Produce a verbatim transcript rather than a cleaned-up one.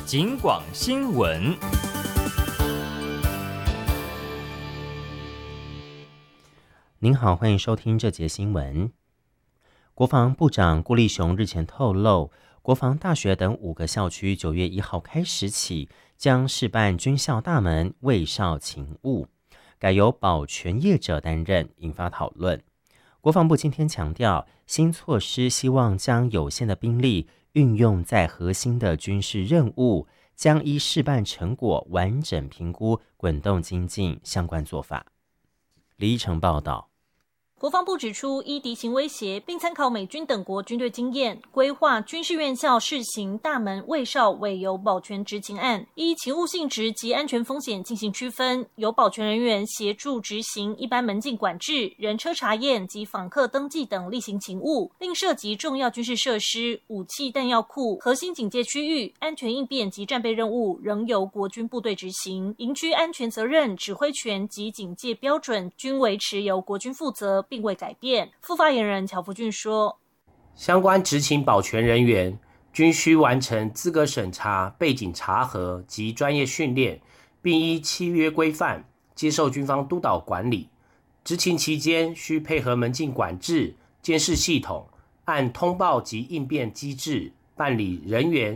警广新闻。 您好，欢迎收听这节新闻。国防部长顾立雄日前透露，国防大学等五个校区九月一号开始起将试办军校大门卫哨勤务，改由保全业者担任，引发讨论。国防部今天强调，新措施希望将有限的兵力运用在核心的军事任务，将依试办成果完整评估滚动精进相关做法。李依成报道。 国防部指出，依敌情威胁，并参考美军等国军队经验，规划军事院校试行大门卫哨委由保全执勤案，依勤务性质及安全风险进行区分，由保全人员协助执行一般门禁管制、人车查验及访客登记等例行勤务，另涉及重要军事设施、武器弹药库、核心警戒区域、安全应变及战备任务，仍由国军部队执行。营区安全责任、指挥权及警戒标准均维持由国军负责，并未改变。副发言人乔福俊说， 相关执勤保全人员均需完成资格审查、背景查核及专业训练，并依契约规范接受军方督导管理。执勤期间需配合门禁管制、监视系统，按通报及应变机制办理人员